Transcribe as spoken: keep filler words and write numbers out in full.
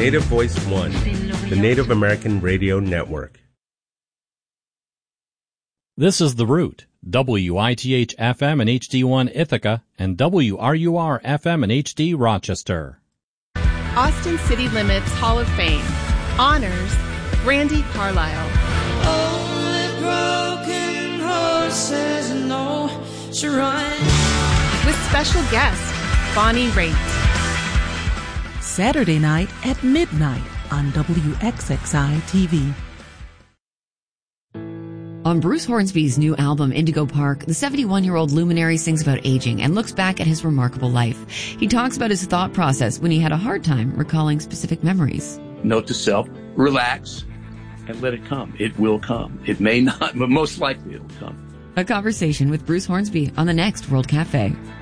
Native Voice One, the Native American Radio Network. This is The Root, W I T H F M and H D one Ithaca, and W R U R F M and H D Rochester. Austin City Limits Hall of Fame honors Brandi Carlile. Only broken horses know to run. With special guest, Bonnie Raitt. Saturday night at midnight on W X X I T V. On Bruce Hornsby's new album, Indigo Park, the seventy-one-year-old luminary sings about aging and looks back at his remarkable life. He talks about his thought process when he had a hard time recalling specific memories. Note to self, relax, and let it come. It will come. It may not, but most likely it will come. A conversation with Bruce Hornsby on the next World Cafe.